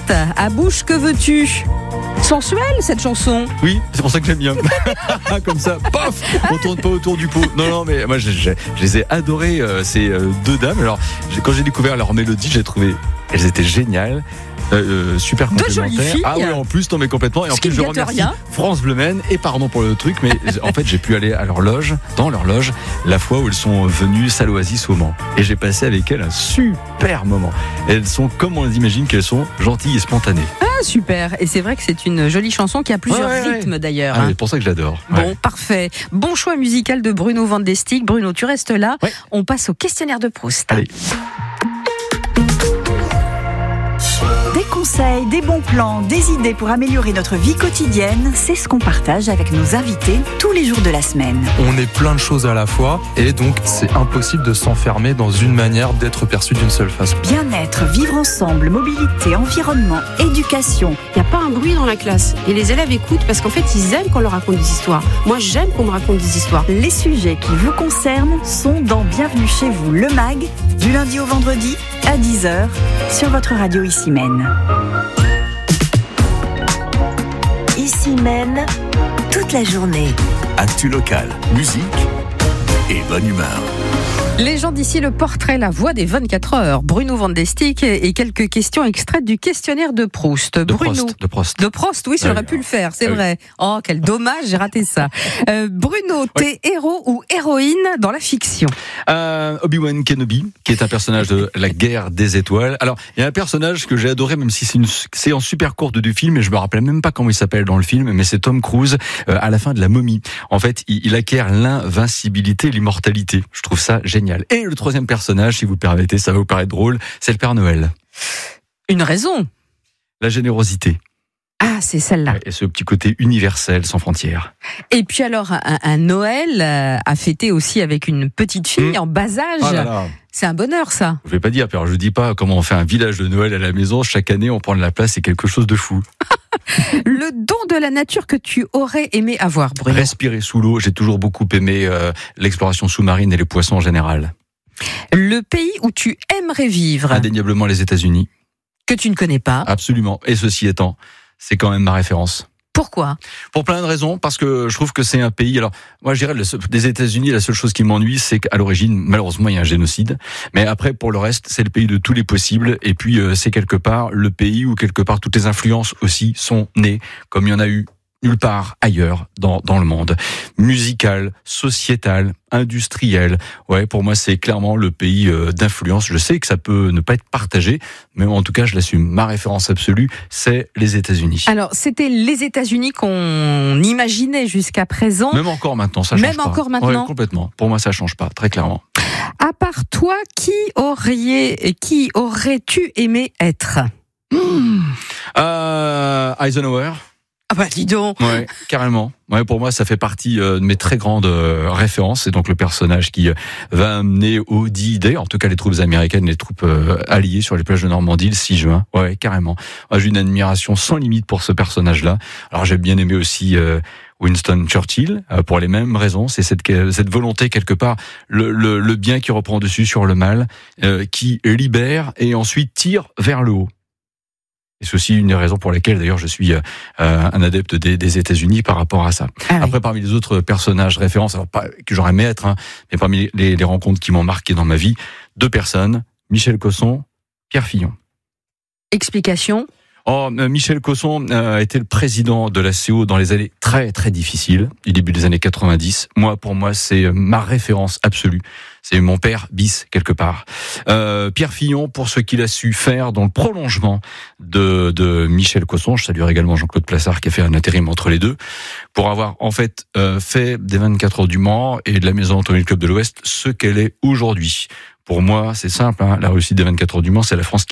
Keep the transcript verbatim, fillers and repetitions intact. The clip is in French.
Proust, à bouche que veux-tu. Sensuelle cette chanson. Oui, c'est pour ça que j'aime bien. Comme ça, paf, on tourne pas autour du pot. Non, non, mais moi je, je, je les ai adorées, euh, ces euh, deux dames. Alors, j'ai, quand j'ai découvert leur mélodie, j'ai trouvé, elles étaient géniales. Euh, super complémentaires. Ah oui, en plus, tombé complètement. Et en plus, je remercie rien. France Bleu Maine. Et pardon pour le truc, mais en fait, j'ai pu aller à leur loge, dans leur loge, la fois où elles sont venues à l'Oasis au Mans. Et j'ai passé avec elles un super moment. Elles sont comme on les imagine qu'elles sont gentilles et spontanées. Ah, super. Et c'est vrai que c'est une jolie chanson qui a plusieurs ouais, ouais, rythmes ouais. d'ailleurs. Ah, hein. c'est pour ça que je l'adore. Bon, ouais. parfait. Bon choix musical de Bruno Van de Stick. Bruno, tu restes là. Ouais. On passe au questionnaire de Proust. Allez. Des conseils, des bons plans, des idées pour améliorer notre vie quotidienne, c'est ce qu'on partage avec nos invités tous les jours de la semaine. On est plein de choses à la fois et donc c'est impossible de s'enfermer dans une manière d'être perçu d'une seule façon. Bien-être, vivre ensemble, mobilité, environnement, éducation. Il n'y a pas un bruit dans la classe et les élèves écoutent parce qu'en fait ils aiment qu'on leur raconte des histoires. Moi j'aime qu'on me raconte des histoires. Les sujets qui vous concernent sont dans Bienvenue chez vous, le mag, du lundi au vendredi à dix heures sur votre radio Ici Maine. Ici Maine, toute la journée. Actu locale, musique et bonne humeur. Les gens d'ici, le portrait, la voix des vingt-quatre heures. Bruno Van de Stick et quelques questions extraites du questionnaire de Proust. De Bruno. Prost. De Prost. De Prost, oui, j'aurais oui. pu le faire, c'est Ah, vrai. Oh, quel dommage, j'ai raté ça. Euh, Bruno, Oui. t'es héros ou héroïne dans la fiction? Euh, Obi-Wan Kenobi, qui est un personnage de la guerre des étoiles. Alors, il y a un personnage que j'ai adoré, même si c'est une séance super courte du film, et je me rappelle même pas comment il s'appelle dans le film, mais c'est Tom Cruise, euh, à la fin de La Momie. En fait, il, il acquiert l'invincibilité, l'immortalité. Je trouve ça génial. Et le troisième personnage, si vous permettez, ça va vous paraître drôle, c'est le Père Noël. Une raison? La générosité. Ah, c'est celle-là. Et ce petit côté universel, sans frontières. Et puis alors, un, un Noël euh, à fêter aussi avec une petite fille Mmh. en bas âge. Oh là là. C'est un bonheur, ça. Je vais pas dire, alors je dis pas comment on fait un village de Noël à la maison. Chaque année, on prend de la place, c'est quelque chose de fou. Le don de la nature que tu aurais aimé avoir, Bruno. Respirer sous l'eau, j'ai toujours beaucoup aimé euh, l'exploration sous-marine et les poissons en général. Le pays où tu aimerais vivre, Indéniablement les États-Unis. que tu ne connais pas. Absolument. Et ceci étant, c'est quand même ma référence. Pourquoi? Pour plein de raisons, parce que je trouve que c'est un pays. Alors, moi, je dirais le seul- des États-Unis, la seule chose qui m'ennuie, c'est qu'à l'origine, malheureusement, il y a un génocide. Mais après, pour le reste, c'est le pays de tous les possibles. Et puis, euh, c'est quelque part le pays où quelque part toutes les influences aussi sont nées, comme il y en a eu nulle part ailleurs dans dans le monde. Musical, sociétal, industriel. Ouais, pour moi, c'est clairement le pays euh, d'influence. Je sais que ça peut ne pas être partagé, mais en tout cas, je l'assume. Ma référence absolue, c'est les États-Unis. Alors, c'était les États-Unis qu'on imaginait jusqu'à présent. Même encore maintenant, ça change Même pas. encore maintenant Ouais, complètement. Pour moi, ça change pas, très clairement. À part toi, qui aurais, qui aurais-tu aimé être? Euh, Eisenhower. Ah bah dis donc. Ouais, carrément. Ouais, pour moi, ça fait partie euh, de mes très grandes euh, références. C'est donc le personnage qui euh, va amener au D-Day, en tout cas les troupes américaines, les troupes euh, alliées sur les plages de Normandie le six juin. Ouais, carrément. Ouais, j'ai une admiration sans limite pour ce personnage-là. Alors j'ai bien aimé aussi euh, Winston Churchill euh, pour les mêmes raisons. C'est cette cette volonté quelque part, le le, le bien qui reprend dessus sur le mal, euh, qui libère et ensuite tire vers le haut. Et c'est aussi une des raisons pour lesquelles, d'ailleurs, je suis euh, un adepte des, des États-Unis par rapport à ça. Ah oui. Après, parmi les autres personnages références, alors pas que j'aurais aimé être, hein, mais parmi les, les rencontres qui m'ont marqué dans ma vie, deux personnes, Michel Cosson, Pierre Fillon. Explication? Oh, euh, Michel Cosson euh, a été le président de la C O dans les années très très difficiles, du début des années quatre-vingt-dix. Moi, pour moi, c'est ma référence absolue. C'est mon père bis quelque part. Euh, Pierre Fillon pour ce qu'il a su faire dans le prolongement de, de Michel Cosson. Je salue également Jean-Claude Plassard qui a fait un intérim entre les deux pour avoir en fait euh, fait des vingt-quatre heures du Mans et de la Maison Automobile Club de l'Ouest ce qu'elle est aujourd'hui. Pour moi, c'est simple. Hein, la réussite des vingt-quatre heures du Mans, c'est la France qui